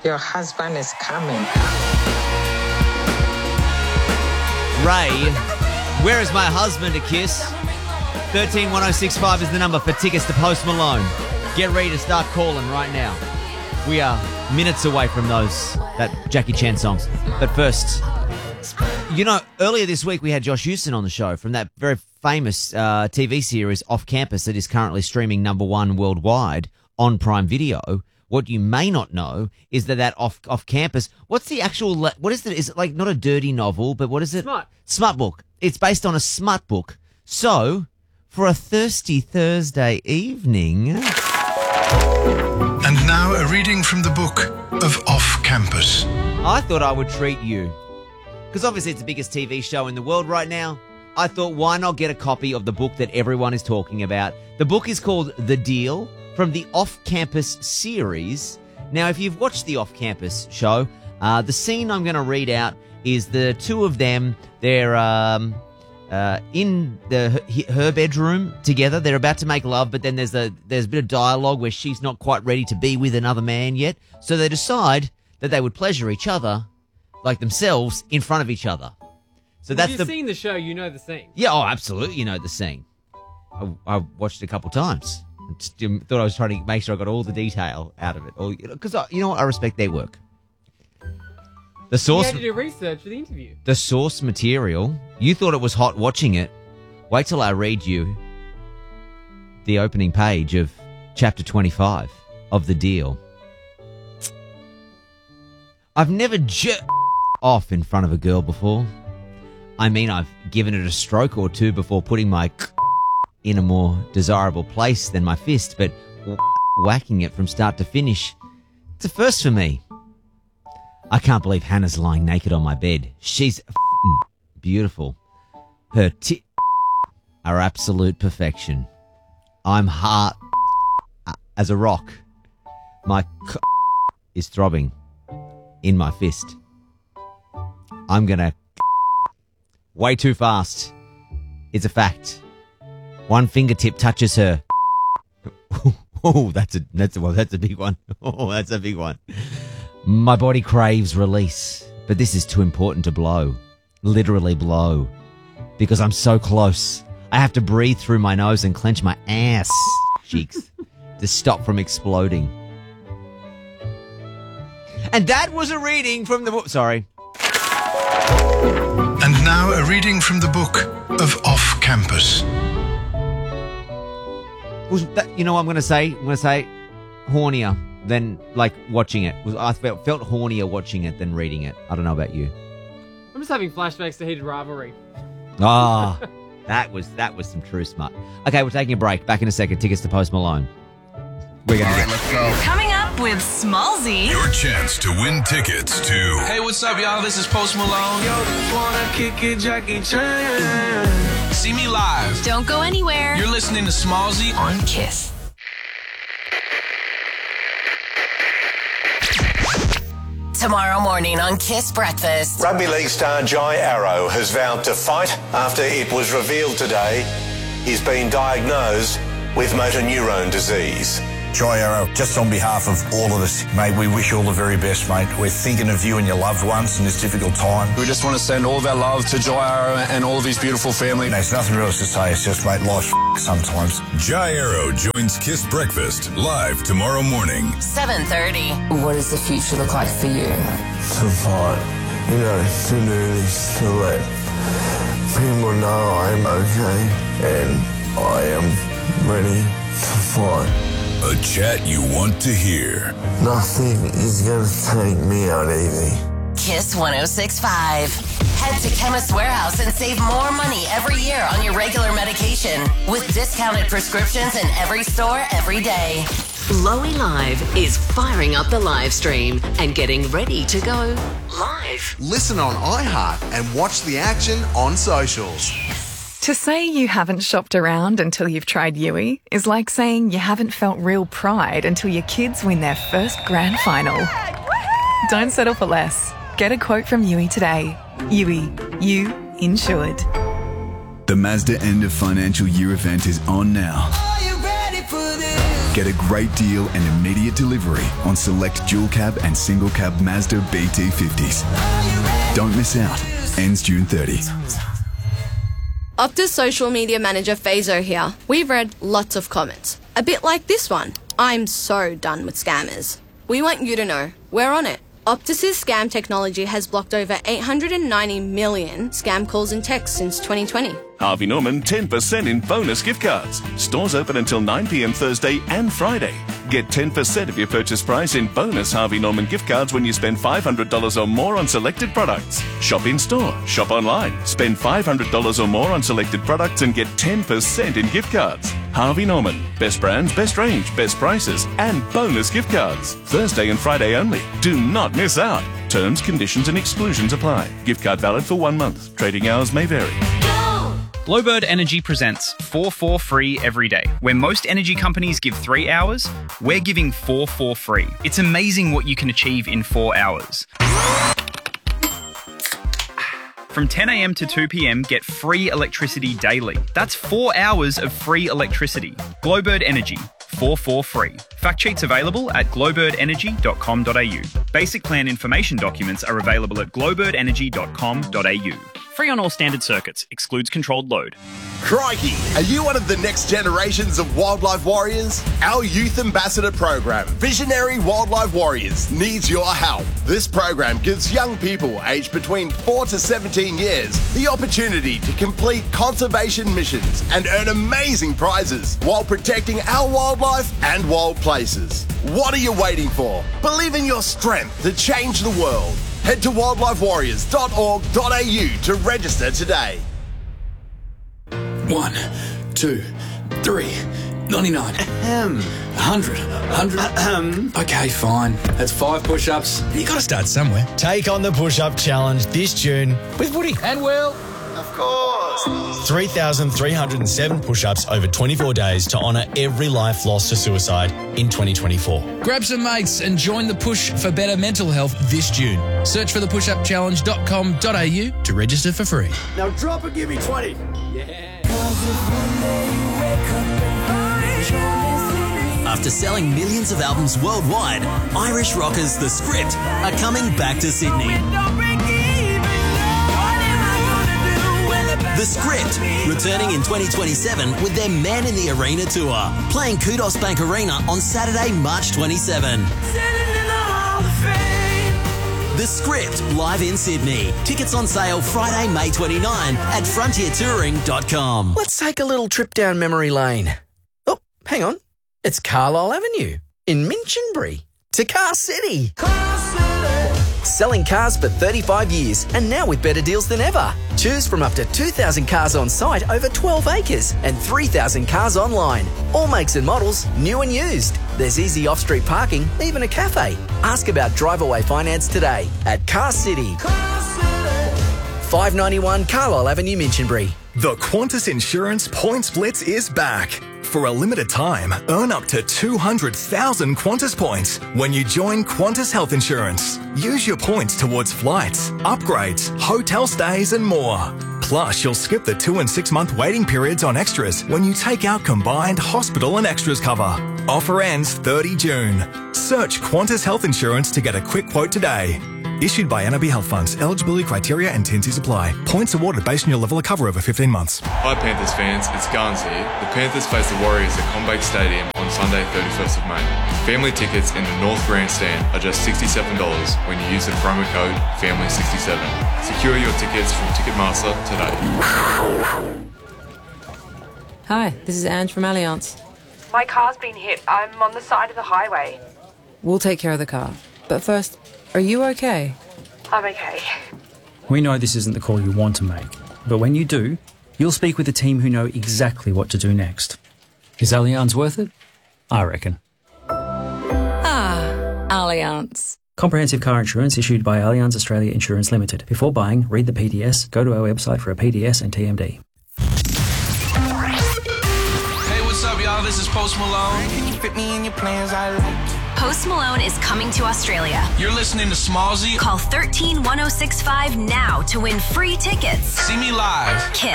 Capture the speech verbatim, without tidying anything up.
Your husband is coming. Ray, where is my husband to kiss? one three one oh six five is the number for tickets to Post Malone. Get ready to start calling right now. We are minutes away from those, that Jackie Chan songs. But first, you know, earlier this week we had Josh Houston on the show from that very famous uh, T V series Off Campus that is currently streaming number one worldwide on Prime Video. What you may not know is that that off off campus, what's the actual, what is it? Is it like not a dirty novel, but what is it? Smut. Smut book. It's based on a smut book. So, for a thirsty Thursday evening. And now a reading from the book of Off Campus. I thought I would treat you. Because obviously it's the biggest T V show in the world right now. I thought, why not get a copy of the book that everyone is talking about? The book is called The Deal, from the Off Campus series. Now, if you've watched the Off Campus show, uh, the scene I'm going to read out is the two of them. They're um, uh, in the her bedroom together. They're about to make love, but then there's a there's a bit of dialogue where she's not quite ready to be with another man yet. So they decide that they would pleasure each other, like themselves, in front of each other. So If that's you've the seen the show, you know the scene. yeah. Oh, absolutely, you know the scene. I, I watched it a couple times. Just thought I was trying to make sure I got all the detail out of it, because you know what, I respect their work. The source, You had to do research for the interview. the source material. You thought it was hot watching it. Wait till I read you the opening page of chapter twenty-five of The Deal. I've never jerked off in front of a girl before. I mean, I've given it a stroke or two before putting my in a more desirable place than my fist, but whacking it from start to finish, it's a first for me. I can't believe Hannah's lying naked on my bed. She's f***ing beautiful. Her tits are absolute perfection. I'm hard as a rock. My c- is throbbing in my fist. I'm gonna way too fast. It's a fact. One fingertip touches her. Oh, that's a that's a, well, that's a big one. Oh, that's a big one. My body craves release, but this is too important to blow. Literally blow. Because I'm so close. I have to breathe through my nose and clench my ass cheeks to stop from exploding. And that was a reading from the book. Sorry. And now a reading from the book of Off Campus. Was that, you know what I'm going to say? I'm going to say hornier than, like, watching it. Was I felt, felt hornier watching it than reading it. I don't know about you. I'm just having flashbacks to Heated Rivalry. Ah, oh, that was that was some true smut. Okay, we're taking a break. Back in a second. Tickets to Post Malone. We're going to get... Let's go. Coming up with Smallzy. Your chance to win tickets to... Hey, what's up, y'all? This is Post Malone. Yo, just wanna kick it, Jackie Chan. See me live. Don't go anywhere. You're listening to Smallzy on Kiss. Tomorrow morning on Kiss Breakfast. Rugby league star Jai Arrow has vowed to fight after it was revealed today he's been diagnosed with motor neurone disease. Jai Arrow, just on behalf of all of us, mate, we wish you all the very best, mate. We're thinking of you and your loved ones in this difficult time. We just want to send all of our love to Jai Arrow and all of his beautiful family. There's nothing else to say. It's just, mate, life's f- sometimes. Jai Arrow joins Kiss Breakfast live tomorrow morning. seven thirty. What does the future look like for you? To fight, you know, to do this, to let people know I'm okay and I am ready to fight. A chat you want to hear. Nothing is going to take me out easy. Kiss one oh six point five. Head to Chemist Warehouse and save more money every year on your regular medication with discounted prescriptions in every store every day. Lowy Live is firing up the live stream and getting ready to go live. Listen on iHeart and watch the action on socials. To say you haven't shopped around until you've tried Yui is like saying you haven't felt real pride until your kids win their first grand final. Don't settle for less. Get a quote from Yui today. Yui, you insured. The Mazda end of financial year event is on now. Are you ready for this? Get a great deal and immediate delivery on select dual cab and single cab Mazda B T fifties. Don't miss out. Ends June thirtieth. Optus social media manager Fazo here. We've read lots of comments. A bit like this one. I'm so done with scammers. We want you to know, we're on it. Optus's scam technology has blocked over eight hundred ninety million scam calls and texts since twenty twenty. Harvey Norman ten percent in bonus gift cards. Stores open until nine p.m. Thursday and Friday. Get ten percent of your purchase price in bonus Harvey Norman gift cards when you spend five hundred dollars or more on selected products. Shop in store, shop online. Spend five hundred dollars or more on selected products and get ten percent in gift cards. Harvey Norman. Best brands, best range, best prices, and bonus gift cards. Thursday and Friday only. Do not miss out. Terms, conditions, and exclusions apply. Gift card valid for one month. Trading hours may vary. Glowbird Energy presents four four free every day. Where most energy companies give three hours, we're giving four four free. It's amazing what you can achieve in four hours. From ten a.m. to two p.m, get free electricity daily. That's four hours of free electricity. Glowbird Energy, four four free. Fact sheets available at glowbird energy dot com dot a u. Basic plan information documents are available at glowbird energy dot com dot a u. Free on all standard circuits. Excludes controlled load. Crikey! Are you one of the next generations of wildlife warriors? Our Youth Ambassador program, Visionary Wildlife Warriors, needs your help. This program gives young people aged between four to seventeen years the opportunity to complete conservation missions and earn amazing prizes while protecting our wildlife and wild places. What are you waiting for? Believe in your strength to change the world. Head to wildlife warriors dot org dot a u to register today. One, two, three, ninety-nine, Ahem. one hundred, one hundred. Ahem. Okay, fine. That's five push-ups. You got to start somewhere. Take on the push-up challenge this June with Woody. And Will. Of course. three thousand three hundred seven push-ups over twenty-four days to honour every life lost to suicide in twenty twenty-four. Grab some mates and join the push for better mental health this June. Search for the push up challenge dot com dot a u to register for free. Now drop and give me twenty. Yeah. After selling millions of albums worldwide, Irish rockers The Script are coming back to Sydney. The Script, returning in twenty twenty-seven with their Man in the Arena tour, playing Kudos Bank Arena on Saturday, March twenty-seventh. The Script, live in Sydney. Tickets on sale Friday, May twenty-ninth at frontier touring dot com. Let's take a little trip down memory lane. Oh, hang on. It's Carlisle Avenue in Minchinbury to Car City. Car City. Selling cars for thirty-five years and now with better deals than ever. Choose from up to two thousand cars on site over twelve acres and three thousand cars online. All makes and models, new and used. There's easy off-street parking, even a cafe. Ask about drive-away finance today at Car City. Car City. five ninety-one Carlisle Avenue, Minchinbury. The Qantas Insurance Points Blitz is back. For a limited time, earn up to two hundred thousand Qantas points when you join Qantas Health Insurance. Use your points towards flights, upgrades, hotel stays and more. Plus, you'll skip the two and six month waiting periods on extras when you take out combined hospital and extras cover. Offer ends thirtieth of June. Search Qantas Health Insurance to get a quick quote today. Issued by N A B Health Funds. Eligibility criteria and T and Cs apply. Points awarded based on your level of cover over fifteen months. Hi Panthers fans, it's Garns here. The Panthers face the Warriors at CommBank Stadium on Sunday thirty-first of May. Family tickets in the North Grandstand are just sixty-seven dollars when you use the promo code family sixty-seven. Secure your tickets from Ticketmaster today. Hi, this is Ange from Allianz. My car's been hit. I'm on the side of the highway. We'll take care of the car. But first, are you okay? I'm okay. We know this isn't the call you want to make, but when you do, you'll speak with a team who know exactly what to do next. Is Allianz worth it? I reckon. Ah, Allianz. Comprehensive car insurance issued by Allianz Australia Insurance Limited. Before buying, read the P D S, go to our website for a P D S and T M D. Hey, what's up, y'all? This is Post Malone. Can you fit me in your plans? I like Post Malone is coming to Australia. You're listening to Smallzy. Call one three one oh six five now to win free tickets. See me live. Kiss.